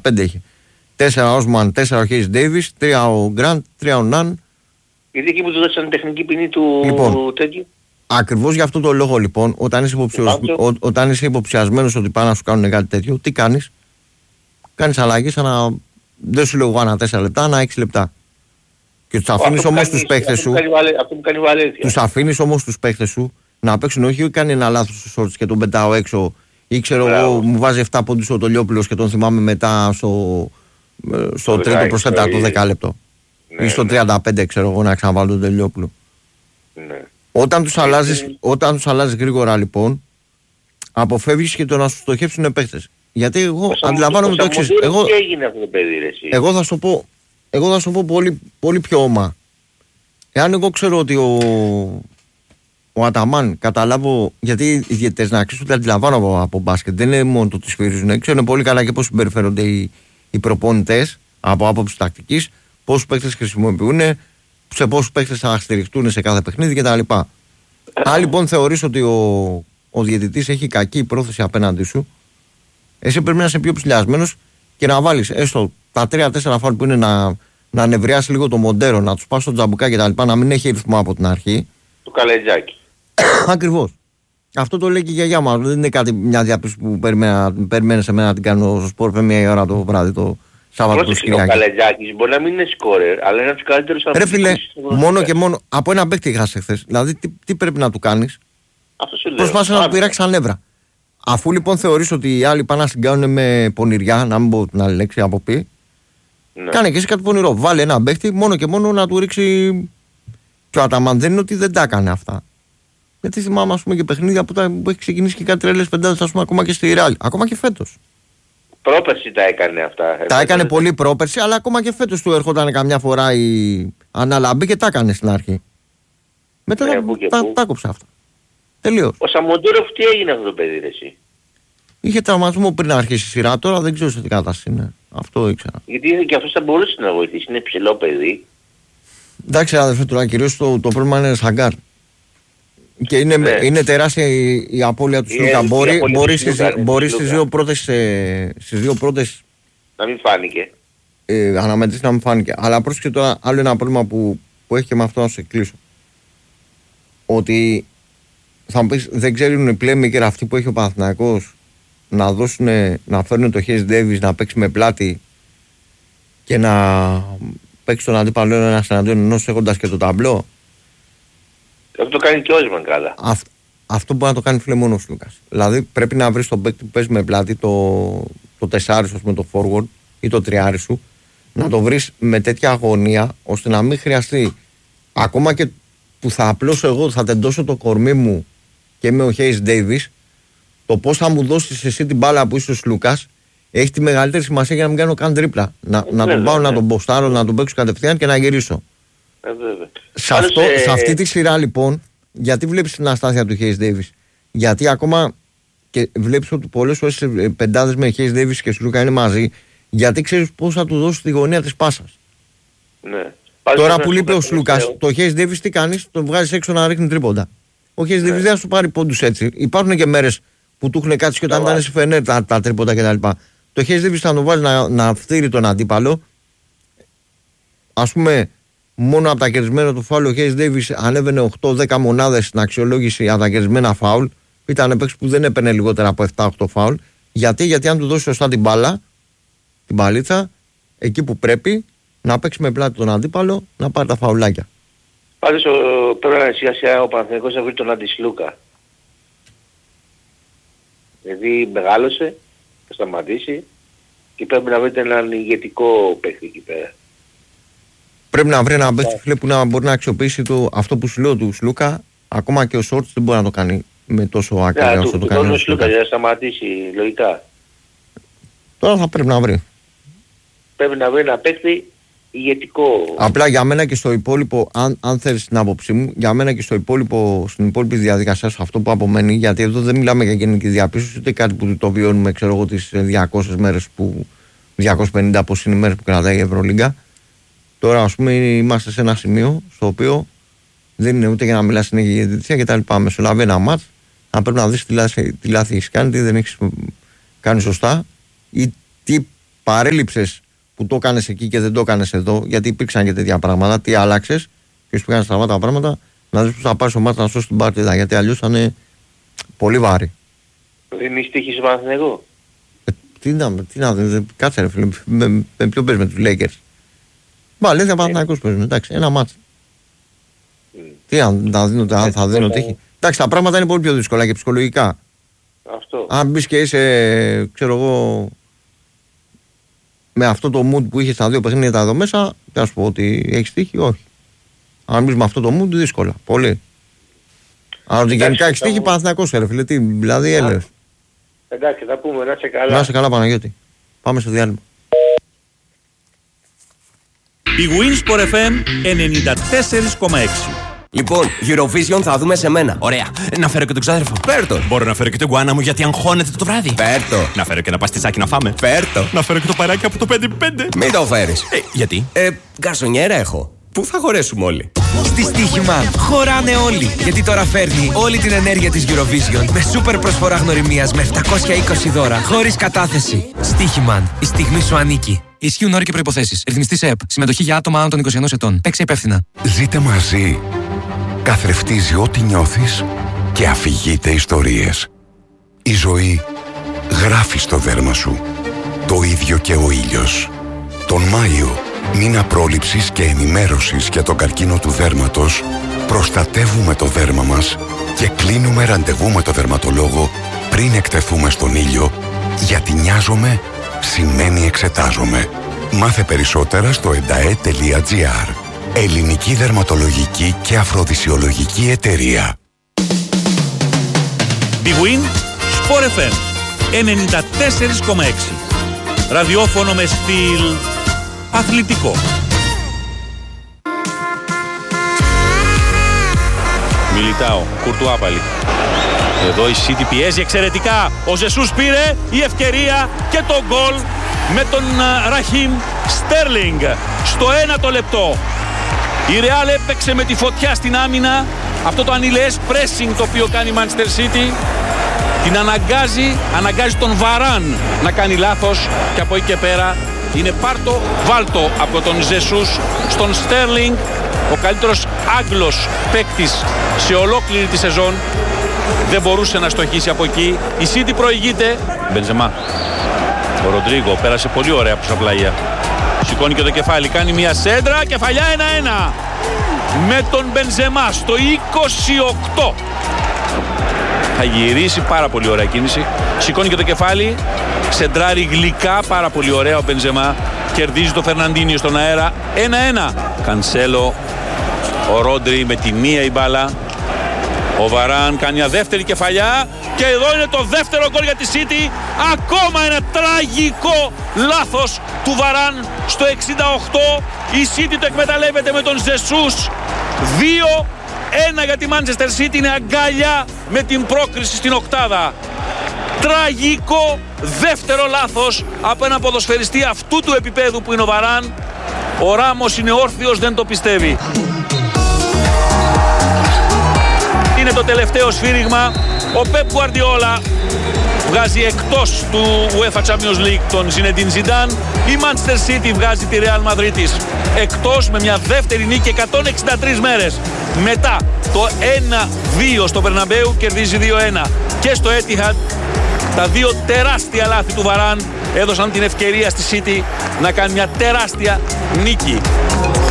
5 είχε. 4 Όσμαν, 4 ο Χέις Ντέιβις, 3 ο Γκραντ, 3 ο Ναν. Γιατί εκεί που του δώσαν τεχνική ποινή του Λοιπόν, τέτοιου. Ακριβώς για αυτό το λόγο λοιπόν, όταν είσαι υποψιασμένος ότι πάνε να σου κάνουν κάτι τέτοιο, τι κάνεις? Κάνεις αλλαγές δεν σου λέω εγώ ανά 4 λεπτά, ανά 6 λεπτά. Και τους αφήνεις όμως τους παίχτες σου. Αυτό που κάνει Βαλένθια. Τους αφήνεις όμως τους παίχτες σου να παίξουν, όχι κάνει ένα λάθος στο σόρτς και τον πετάω έξω, ή ξέρω εγώ μου βάζει 7 πόντους ο Τολιόπουλος και τον θυμάμαι μετά στο τρίτο προς τέταρτο 10 λεπτό. Ή στο 35 ξέρω εγώ να ξαναβάλω τον Τολιόπουλο. Ναι. Όταν τους αλλάζεις γρήγορα λοιπόν, αποφεύγεις και το να σου στοχεύσουν παίχτες. Γιατί εγώ αντιλαμβάνομαι το εξής. Τι έγινε αυτό το παιδί ρε εσύ? Εγώ θα σου πω πολύ, πολύ πιο όμα. Εάν εγώ ξέρω ότι ο Αταμάν καταλάβω, γιατί οι διαιτητές να αξίσουν ότι αντιλαμβάνω από μπάσκετ, δεν είναι μόνο το ότι σφυρίζουν, ξέρουν πολύ καλά και πώς συμπεριφέρονται οι προπονητές από άποψη τακτικής, πόσους παίκτες χρησιμοποιούν, σε πόσους παίκτες θα στηριχτούν σε κάθε παιχνίδι κτλ. Αν λοιπόν θεωρείς ότι ο διαιτητής έχει κακή πρόθεση απέναντί σου, εσύ πρέπει να είσαι πιο ψηλιασμένος και να βάλεις έστω τα 3-4 φάουλ που είναι να νευριάσει λίγο το μοντέρο, να τους πας στο τζαμπουκά κτλ. Να μην έχει ρυθμό από την αρχή. Το καλετζάκι. Ακριβώς. Αυτό το λέει και η γιαγιά μας. Δεν είναι κάτι, μια διάπιση που περιμένει σε μένα να την κάνω στο σπορ 1 ώρα το βράδυ το Σάββατο το Κυριακή. Ο Καλετζάκης μπορεί να μην είναι σκόρερ, αλλά είναι από τους καλύτερους ανθρώπους. Ρε φίλε, μόνο και μόνο από ένα παίκτη είχα χθες. Δηλαδή τι πρέπει να του κάνεις? Προσπάθησε να του πειράξει τα νεύρα. Αφού λοιπόν θεωρείς ότι οι άλλοι πάνε να συγκάνουν με πονηριά, να μην πω την άλλη λέξη από πει, ναι. Κάνε και εσύ κάτι πονηρό. Βάλε ένα παίκτη μόνο και μόνο να του ρίξει. Και ο Αταμάν δεν είναι ότι δεν τα έκανε αυτά. Γιατί θυμάμαι, ας πούμε, και παιχνίδια που έχει ξεκινήσει και κάτι τρέλες πεντάδες, ας πούμε, ακόμα και στη Ρεάλ. Ακόμα και φέτος. Πρόπερση τα έκανε αυτά. Τα έκανε πολύ πρόπερση, αλλά ακόμα και φέτος του έρχονταν καμιά φορά η αναλαμπή και τα έκανε στην αρχή. Μετά τα άκουψε αυτά. Τελείως. Ο Σαμοντούροφ τι έγινε αυτό το παιδί, εσύ? Είχε τραυματισμό πριν να αρχίσει η σειρά, τώρα δεν ξέρω σε τι κατάσταση είναι. Αυτό ήξερα. Γιατί και αυτός θα μπορούσε να βοηθήσει, είναι ψηλό παιδί. Εντάξει, αδερφέ, τώρα κυρίως το πρόβλημα είναι Σαγκάρ. Και είναι τεράστια η απώλεια του Σλούκα. Μπορεί στις δύο πρώτες να μην φάνηκε. Αναμετρήσεις να μην φάνηκε. Αλλά πρόσεξε τώρα άλλο ένα πρόβλημα που έχει και με αυτό να σου εκκλείσω. Ότι θα μου πεις, δεν ξέρουν οι playmaker αυτοί που έχει ο Παναθηναϊκός να φέρουν το Χέις Ντέιβις να παίξει με πλάτη και να παίξει τον αντίπαλο ένας εναντίον ενός έχοντας και το ταμπλό. Αυτό το κάνει και ο Όσμαν καλά. Αυτό μπορεί να το κάνει φίλε μόνο ο Σλούκας. Δηλαδή πρέπει να βρεις τον παίκτη που παίζει με πλάτη, το τεσσάρι σου, με το forward ή το τριάρι σου, να το βρεις με τέτοια αγωνία ώστε να μην χρειαστεί ακόμα και που θα απλώσω εγώ, θα τεντώσω το κορμί μου και είμαι ο Χέις Ντέιβις, το πώς θα μου δώσεις εσύ την μπάλα που είσαι ο Σλούκας έχει τη μεγαλύτερη σημασία για να μην κάνω καν τρίπλα. Να τον πάω, να τον μποστάρω, να τον παίξω κατευθείαν και να γυρίσω. Σε αυτή τη σειρά λοιπόν, γιατί βλέπεις την αστάθεια του Χέις Ντέιβις? Γιατί ακόμα και βλέπεις ότι πολλές φορές πεντάδες με Χέις Ντέιβις και Σλούκα είναι μαζί, γιατί ξέρεις πώς θα του δώσεις τη γωνία της πάσας. Ναι. Τώρα που λείπει ο Σλούκας, το Χέις Ντέιβις τι κάνεις? Τον βγάζεις έξω να ρίχνει τρίποντα. Ο Χέις Ντέιβις δεν θα σου πάρει πόντους έτσι. Υπάρχουν και μέρες που του έχουν κάτσει και όταν ήταν στη Φενέρ τα τρίποντα κτλ. Το Χέις Ντέιβις θα τον βάλει να φτύρει τον αντίπαλο. Ας πούμε, μόνο από τα κερδισμένα του φάουλ ο Χέις Ντέιβις ανέβαινε 8-10 μονάδες στην αξιολόγηση από τα κερδισμένα φάουλ. Ήταν παίκτης που δεν έπαιρνε λιγότερα από 7-8 φάουλ. Γιατί αν του δώσει σωστά την μπάλα, την μπαλίτσα, εκεί που πρέπει, να παίξει με πλάτη τον αντίπαλο, να πάρει τα φαουλάκια. Πάντως πρέπει να σιγά σιγά ο Παναθηναϊκός να βρει τον αντισλούκα. Δηλαδή μεγάλωσε, θα σταματήσει και πρέπει να βρείτε έναν ηγετικό παίκτη εκεί πέρα. Πρέπει να βρει έναν παίκτη που να μπορεί να αξιοποιήσει αυτό που σου λέω του Σλούκα. Ακόμα και ο Σόρτς δεν μπορεί να το κάνει με τόσο άκρη όσο το κάνει ο Σλούκα για να σταματήσει λογικά. Τώρα θα πρέπει να βρει. Πρέπει να βρει ένα παίκτη ηγετικό. Απλά για μένα και στο υπόλοιπο, αν θέλεις την άποψή μου, για μένα και στην υπόλοιπη διαδικασία σου αυτό που απομένει, γιατί εδώ δεν μιλάμε για γενική διαπίστωση, ούτε κάτι που το βιώνουμε, ξέρω εγώ, τις 200 μέρες 250 πώς είναι οι μέρες που κρατάει η Ευρωλίγκα. Τώρα, ας πούμε, είμαστε σε ένα σημείο στο οποίο δεν είναι ούτε για να μιλάς συνέχεια για διαιτησία και τα λοιπά. Μεσολαβεί ένα μάτς, να πρέπει να δεις τι λάθη έχεις κάνει, τι δεν έχεις κάνει σωστά ή τι παρέλειψες που το έκανες εκεί και δεν το έκανες εδώ, γιατί υπήρξαν και τέτοια πράγματα. Τι άλλαξες, ποιος που έκανε στραβά τα πράγματα, να δεις πώς θα πάρεις ο μάτς να σώσεις την παρτίδα. Γιατί αλλιώς θα είναι πολύ βάρη. Δεν είναι στοίχης Παναθηναϊκό. Τι να δει, κάτσε ρε φίλε, με ποιον παίζει με τους Lakers. Βαλένθια Παναθηναϊκός παίζουν, εντάξει, ένα μάτς. Τι αν θα δίνω τύχη. Εντάξει, τα πράγματα είναι πολύ πιο δύσκολα και ψυχολογικά. Αυτό. Αν μπεις και είσαι, ξέρω εγώ, με αυτό το mood που είχε στα δύο παιχνίδια εδώ μέσα, θα σου πω ότι έχεις τύχη, όχι. Αν μπεις με αυτό το mood, δύσκολα, πολύ. Αλλά ότι γενικά έχεις τύχη, Παναθηναϊκός ρε φίλε, δηλαδή έλεγες. Εντάξει, θα πούμε, να είσαι καλά. Να είσαι καλά, Παναγιώτη. Πάμε στο διάλειμμα. Η Winsport FM 94,6. Λοιπόν, Eurovision θα δούμε σε μένα. Ωραία. Να φέρω και τον ξάδερφο. Φέρ' τον. Μπορώ να φέρω και τον γκουάνα μου γιατί αγχώνεται το βράδυ. Φέρ' το. Να φέρω και ένα παστισάκι να φάμε. Φέρ' το. Να φέρω και το παράκι από το 5x5. Μην το φέρεις. Γιατί? Γκαρσονιέρα έχω. Πού θα χωρέσουμε όλοι? Στη Στοίχημα χωράνε όλοι. Γιατί τώρα φέρνει όλη την ενέργεια της Eurovision με σούπερ προσφορά γνωριμίας με 720 δώρα χωρίς κατάθεση. Στοίχημα. Η στιγμή σου ανήκει. Ισχύουν όροι και προϋποθέσεις. Ρυθμιστής ΕΕΠ. Συμμετοχή για άτομα άνω των 21 ετών. Παίξε υπεύθυνα. Ζείτε μαζί. Καθρεφτίζει ό,τι νιώθεις και αφηγείται ιστορίες. Η ζωή γράφει στο δέρμα σου. Το ίδιο και ο ήλιος. Τον Μάιο, μήνα πρόληψης και ενημέρωσης για τον καρκίνο του δέρματος, προστατεύουμε το δέρμα μας και κλείνουμε ραντεβού με το δερματολόγο πριν εκτεθούμε στον ήλιο, γιατί νοιάζομαι σημαίνει εξετάζομαι. Μάθε περισσότερα στο endae.gr. Ελληνική Δερματολογική και Αφροδισιολογική Εταιρεία. Big Win Sport FM 94,6. Ραδιόφωνο με στυλ αθλητικό. Μιλιτάο, Κουρτουά πάλι. Εδώ η City πιέζει εξαιρετικά. Ο Ζεσούς πήρε η ευκαιρία και το γκολ με τον Ραχίμ Στέρλινγκ στο 1 λεπτό. Η Real έπαιξε με τη φωτιά στην άμυνα. Αυτό το ανηλαιές pressing το οποίο κάνει η Manchester City την αναγκάζει τον Βαράν να κάνει λάθος και από εκεί και πέρα είναι πάρτο βάλτο από τον Ζεσούς στον Στέρλινγκ, ο καλύτερος Άγγλος παίκτης σε ολόκληρη τη σεζόν. Δεν μπορούσε να στοχίσει από εκεί. Η City προηγείται. Μπενζεμά. Ο Ροντρίγκο πέρασε πολύ ωραία από τα πλάγια. Σηκώνει και το κεφάλι, κάνει μια σέντρα, κεφαλιά 1-1 με τον Μπενζεμά στο 28. Θα γυρίσει, πάρα πολύ ωραία κίνηση. Σηκώνει και το κεφάλι, σεντράρει γλυκά, πάρα πολύ ωραία ο Μπενζεμά. Κερδίζει το Φερναντίνιο στον αέρα, 1-1. Κανσέλο, ο Ρόντρι με τη μία η μπάλα. Ο Βαράν κάνει μια δεύτερη κεφαλιά και εδώ είναι το δεύτερο γκολ για τη City. Ακόμα ένα τραγικό λάθος του Βαράν στο 68. Η City το εκμεταλλεύεται με τον Ζεσούς. 2-1 για τη Manchester City, είναι αγκάλια με την πρόκριση στην οκτάδα. Τραγικό δεύτερο λάθος από ένα ποδοσφαιριστή αυτού του επίπεδου που είναι ο Βαράν. Ο Ράμος είναι όρθιος, δεν το πιστεύει. Είναι το τελευταίο σφύριγμα. Ο Πεπ Γκουαρντιόλα βγάζει εκτός του UEFA Champions League τον Ζινεντίν Ζιντάν. Η Manchester City βγάζει τη Real Madrid της εκτός με μια δεύτερη νίκη 163 μέρες. Μετά το 1-2 στο Μπερναμπέου κερδίζει 2-1. Και στο Etihad τα δύο τεράστια λάθη του Βαράν έδωσαν την ευκαιρία στη City να κάνει μια τεράστια νίκη.